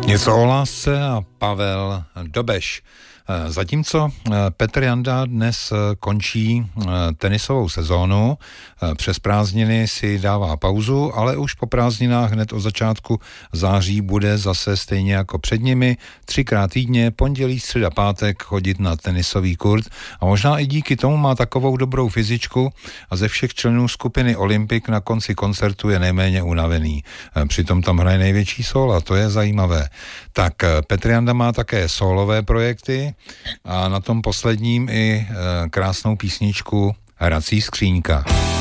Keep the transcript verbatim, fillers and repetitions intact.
Něco o lásce a Pavel Dobeš. Zatímco Petr Janda dnes končí tenisovou sezónu, přes prázdniny si dává pauzu, ale už po prázdninách hned od začátku září bude zase stejně jako před nimi třikrát týdně, pondělí, středa, pátek chodit na tenisový kurt a možná i díky tomu má takovou dobrou fyzičku a ze všech členů skupiny Olympik na konci koncertu je nejméně unavený. Přitom tam hraje největší sól a to je zajímavé. Tak Petr Janda má také sólové projekty a na tom posledním i krásnou písničku Hrací skříňka.